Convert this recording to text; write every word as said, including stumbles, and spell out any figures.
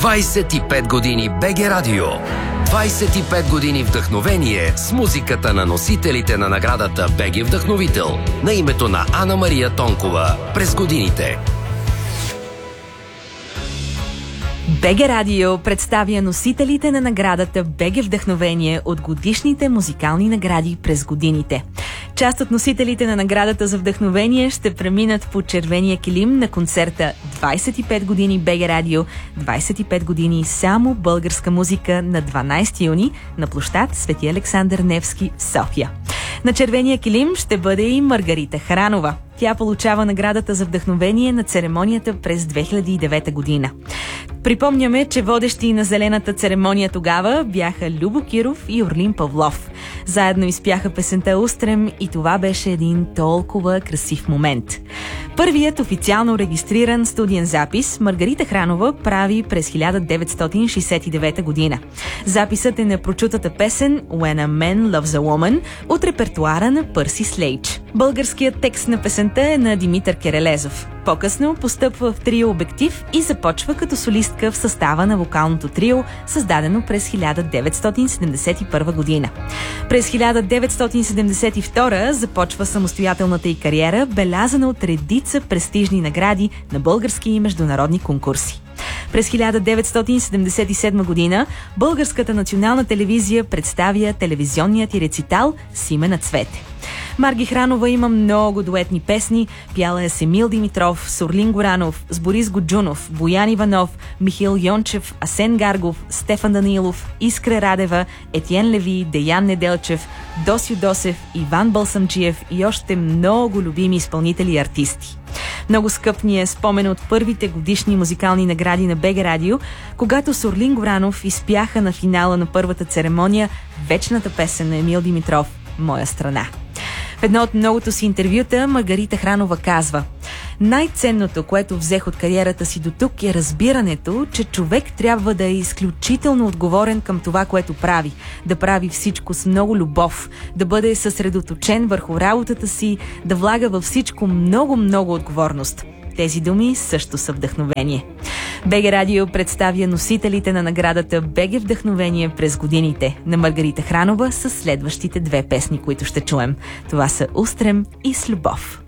двайсет и пет години БГ Радио. двайсет и пет години вдъхновение с музиката на носителите на наградата БГ Вдъхновител на името на Ана Мария Тонкова през годините. БГ Радио представя носителите на наградата БГ Вдъхновение от годишните музикални награди през годините. Част от носителите на наградата за вдъхновение ще преминат по червения килим на концерта двайсет и пет години БГ Радио, двайсет и пет години само българска музика на дванайсети юни на площад Свети Александър Невски в София. На червения килим ще бъде и Маргарита Хранова. Тя получава наградата за вдъхновение на церемонията през две хиляди и девета година. Припомняме, че водещи на зелената церемония тогава бяха Любо Киров и Орлин Павлов. Заедно изпяха песента «Устрем» и това беше един толкова красив момент. Първият официално регистриран студиен запис Маргарита Хранова прави през хиляда деветстотин шейсет и девета година. Записът е на прочутата песен «When a Man Loves a Woman» от репертуара на Пърси Слейдж. Българският текст на песента е на Димитър Керелезов. По-късно постъпва в трио Обектив и започва като солистка в състава на вокалното трио, създадено през хиляда деветстотин седемдесет и първа година. През хиляда деветстотин седемдесет и втора започва самостоятелната й кариера, белязана от редица престижни награди на български и международни конкурси. През хиляда деветстотин седемдесет и седма година Българската национална телевизия представя телевизионният и рецитал «С име на цвете». Марги Хранова има много дуетни песни. Пяла е с Емил Димитров, с Орлин Горанов, с Борис Годжунов, Боян Иванов, Михаил Йончев, Асен Гаргов, Стефан Данилов, Искра Радева, Етиен Леви, Деян Неделчев, Досю Досев, Иван Балсамджиев и още много любими изпълнители и артисти. Много скъп ни е спомен от първите годишни музикални награди на БГ Радио, когато с Орлин Горанов изпяха на финала на първата церемония вечната песен на Емил Димитров «Моя страна». В едно от многото си интервюта Маргарита Хранова казва: „Най-ценното, което взех от кариерата си до тук, е разбирането, че човек трябва да е изключително отговорен към това, което прави, да прави всичко с много любов, да бъде съсредоточен върху работата си, да влага във всичко много-много отговорност. Тези думи също са вдъхновение“. БГ Радио представя носителите на наградата БГ Вдъхновение през годините на Маргарита Хранова с следващите две песни, които ще чуем. Това са «Устрем» и «С любов».